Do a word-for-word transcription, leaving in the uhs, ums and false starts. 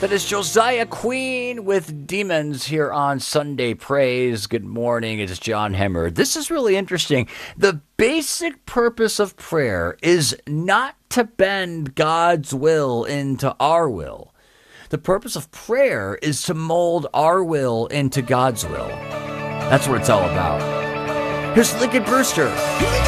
That is Josiah Queen with Demons here on Sunday Praise. Good morning. It is John Hemmer. This is really interesting. The basic purpose of prayer is not to bend God's will into our will. The purpose of prayer is to mold our will into God's will. That's what it's all about. Here's Lincoln Brewster.